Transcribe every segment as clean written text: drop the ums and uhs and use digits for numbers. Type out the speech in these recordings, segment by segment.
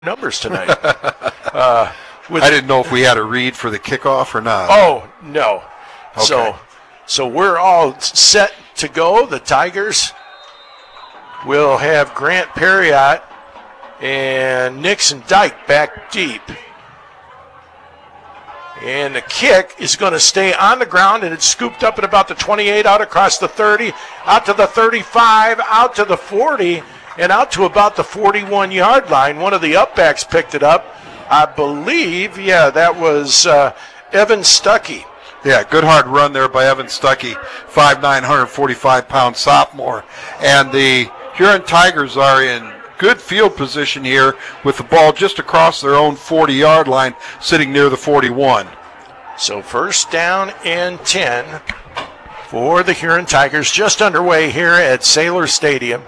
numbers tonight. I didn't know if we had a read for the kickoff or not. Oh, no. Okay. So we're all set to go. The Tigers will have Grant Perriott and Nixon Dyke back deep. And the kick is going to stay on the ground, and it's scooped up at about the 28, out across the 30, out to the 35, out to the 40, and out to about the 41-yard line. One of the upbacks picked it up. I believe, that was Evan Stuckey. Yeah, good hard run there by Evan Stuckey, 5'9", 145-pound sophomore. And the Huron Tigers are in good field position here with the ball just across their own 40-yard line, sitting near the 41. So first down and 10 for the Huron Tigers, just underway here at Sailor Stadium.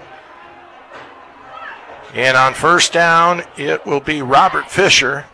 And on first down, it will be Robert Fisher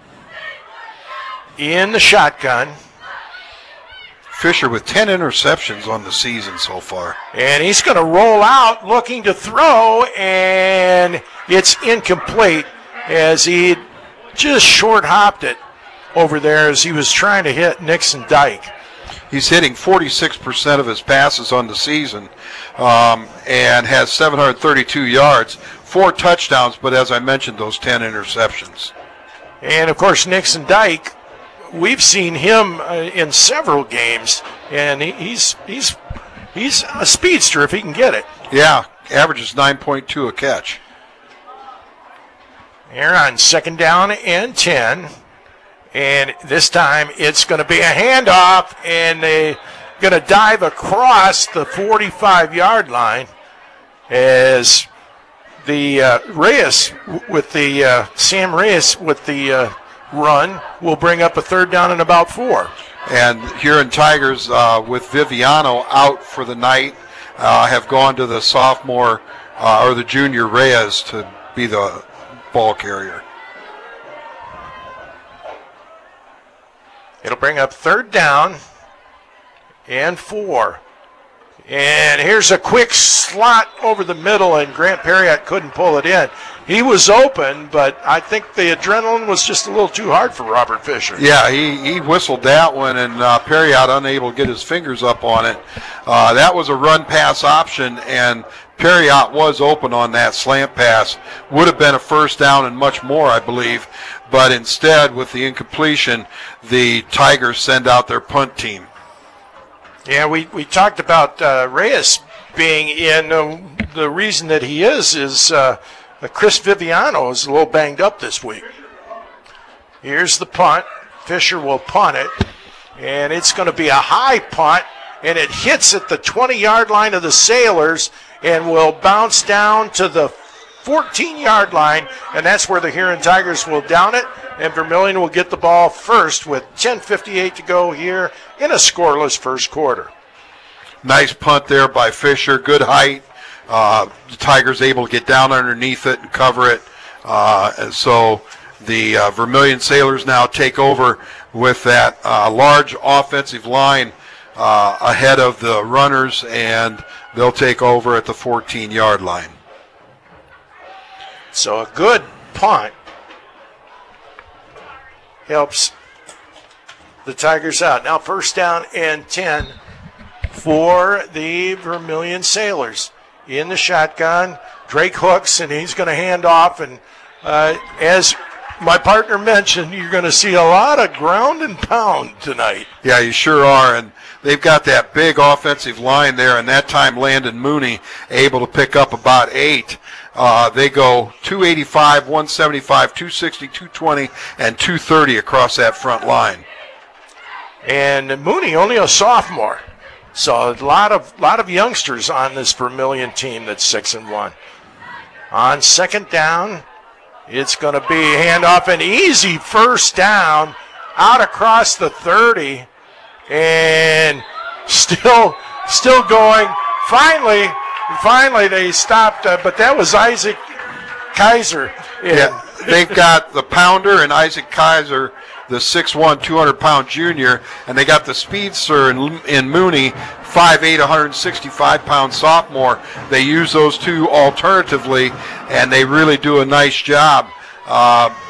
in the shotgun. Fisher with 10 interceptions on the season so far. And he's going to roll out looking to throw, and it's incomplete as he just short-hopped it over there as he was trying to hit Nixon Dyke. He's hitting 46% of his passes on the season and has 732 yards, 4 touchdowns, but as I mentioned, those 10 interceptions. And, of course, Nixon Dyke, we've seen him in several games, and he's a speedster if he can get it. Yeah, averages 9.2 a catch. Here on second down and 10, and this time it's going to be a handoff, and they're going to dive across the 45-yard line as the Reyes with the Sam Reyes with the run will bring up a third down and about 4. And Huron Tigers with Viviano out for the night have gone to the sophomore or the junior Reyes to be the ball carrier. It'll bring up third down and 4. And here's a quick slot over the middle, and Grant Perriott couldn't pull it in. He was open, but I think the adrenaline was just a little too hard for Robert Fisher. Yeah, he whistled that one, and Perriott unable to get his fingers up on it. That was a run-pass option, and Perriott was open on that slant pass. Would have been a first down and much more, I believe. But instead, with the incompletion, the Tigers send out their punt team. Yeah, we talked about Reyes being in. The reason that he is Chris Viviano is a little banged up this week. Here's the punt. Fisher will punt it, and it's going to be a high punt, and it hits at the 20-yard line of the Sailors and will bounce down to the 14-yard line, and that's where the Huron Tigers will down it, and Vermillion will get the ball first with 10:58 to go here in a scoreless first quarter. Nice punt there by Fisher, good height. The Tigers able to get down underneath it and cover it, and so the Vermillion Sailors now take over with that large offensive line ahead of the runners, and they'll take over at the 14-yard line. So a good punt helps the Tigers out. Now first down and 10 for the Vermillion Sailors. In the shotgun, Drake hooks, and he's going to hand off. And as my partner mentioned, you're going to see a lot of ground and pound tonight. Yeah, you sure are. And they've got that big offensive line there, and that time Landon Mooney able to pick up about 8. They go 285, 175, 260, 220, and 230 across that front line. And Mooney only a sophomore. So a lot of youngsters on this Vermillion team that's 6-1. On second down, it's going to be handoff, an easy first down out across the 30, and still going. Finally they stopped, but that was Isaac Kaiser. Yeah, they've got the pounder and Isaac Kaiser, the 6'1", 200-pound junior, and they got the speedster in Mooney, 5'8", 165-pound sophomore. They use those two alternatively, and they really do a nice job.